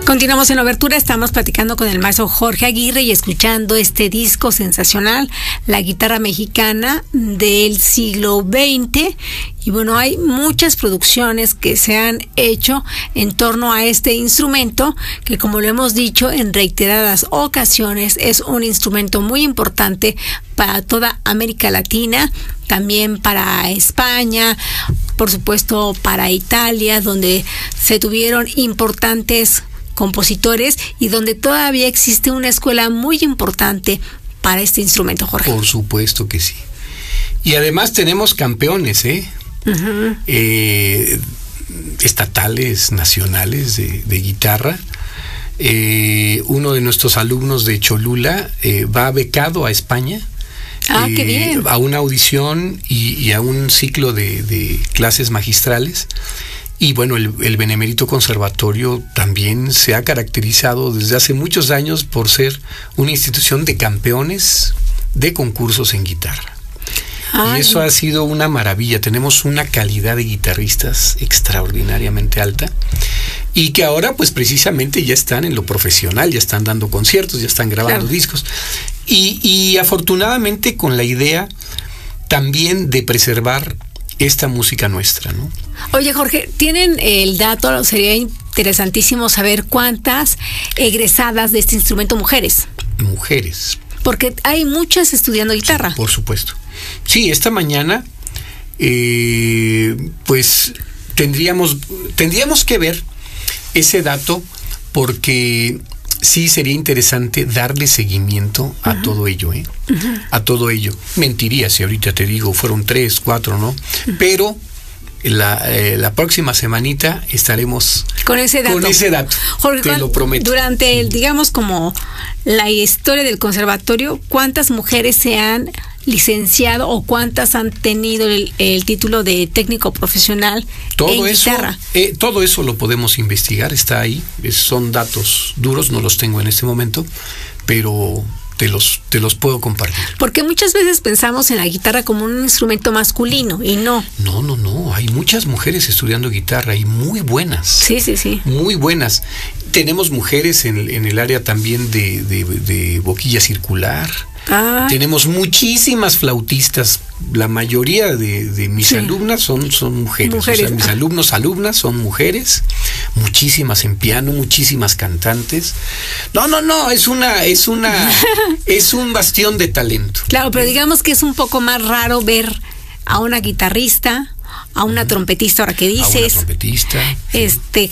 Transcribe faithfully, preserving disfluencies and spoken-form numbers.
Continuamos en Obertura, estamos platicando con el maestro Jorge Aguirre y escuchando este disco sensacional, la guitarra mexicana del siglo veinte. Y bueno, hay muchas producciones que se han hecho en torno a este instrumento, que como lo hemos dicho en reiteradas ocasiones, es un instrumento muy importante para toda América Latina, también para España, por supuesto para Italia, donde se tuvieron importantes compositores y donde todavía existe una escuela muy importante para este instrumento, Jorge. Por supuesto que sí. Y además tenemos campeones, ¿eh? Uh-huh. eh estatales, nacionales de, de guitarra. Eh, uno de nuestros alumnos de Cholula eh, va becado a España. Ah, eh, qué bien. A una audición y, y a un ciclo de, de clases magistrales. Y bueno, el, el Benemérito Conservatorio también se ha caracterizado desde hace muchos años por ser una institución de campeones de concursos en guitarra. Ay. Y eso ha sido una maravilla. Tenemos una calidad de guitarristas extraordinariamente alta y que ahora pues precisamente ya están en lo profesional, ya están dando conciertos, ya están grabando claro. discos y, y afortunadamente con la idea también de preservar esta música nuestra, ¿no? Oye, Jorge, ¿tienen el dato? Sería interesantísimo saber cuántas egresadas de este instrumento mujeres. Mujeres. Porque hay muchas estudiando guitarra. Sí, por supuesto. Sí, esta mañana, eh, pues tendríamos, tendríamos que ver ese dato porque sí sería interesante darle seguimiento a uh-huh. todo ello, ¿eh? Uh-huh. A todo ello. Mentiría si ahorita te digo, fueron tres, cuatro, ¿no? Uh-huh. Pero la, eh, la próxima semanita estaremos con ese dato. Con ese dato, Jorge, te lo prometo. Durante, el, digamos, como la historia del conservatorio, ¿cuántas mujeres se han licenciado o cuántas han tenido el, el título de técnico profesional todo en eso, guitarra? Eh, todo eso lo podemos investigar, está ahí. Es, son datos duros, no los tengo en este momento, pero te los, te los puedo compartir. Porque muchas veces pensamos en la guitarra como un instrumento masculino y no. No, no, no. Hay muchas mujeres estudiando guitarra y muy buenas. Sí, sí, sí. Muy buenas. Tenemos mujeres en, en el área también de, de, de boquilla circular. Ah. Tenemos muchísimas flautistas. La mayoría de, de mis sí. alumnas son, son mujeres. mujeres. O sea, mis ah. alumnos, alumnas son mujeres. Muchísimas en piano, muchísimas cantantes. No, no, no, es una, es una, es un bastión de talento. Claro, pero digamos que es un poco más raro ver a una guitarrista, a una trompetista, ahora que dices, a una trompetista, este,